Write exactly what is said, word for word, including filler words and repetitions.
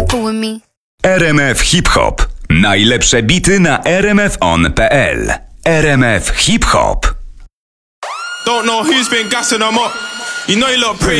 fuck with me. R M F Hip Hop. Najlepsze bity na r m f on kropka p l. R M F Hip Hop. Don't know who's been gassing them up. You know you look pretty.